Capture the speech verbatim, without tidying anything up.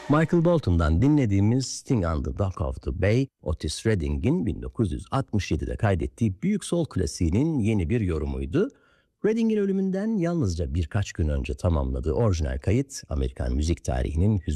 Michael Bolton'dan dinlediğimiz Sting on the Dock of the Bay, Otis Redding'in bin dokuz yüz altmış yedide kaydettiği büyük sol klasiğinin yeni bir yorumuydu. Redding'in ölümünden yalnızca birkaç gün önce tamamladığı orijinal kayıt, Amerikan müzik tarihinin